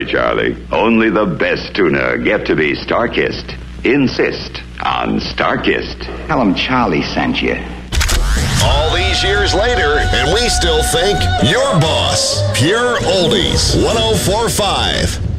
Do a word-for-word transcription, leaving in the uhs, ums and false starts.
Charlie, only the best tuna get to be Starkist. Insist on Starkist. Tell him Charlie sent you. All these years later, and we still think your boss. Pure Oldies, one oh four point five.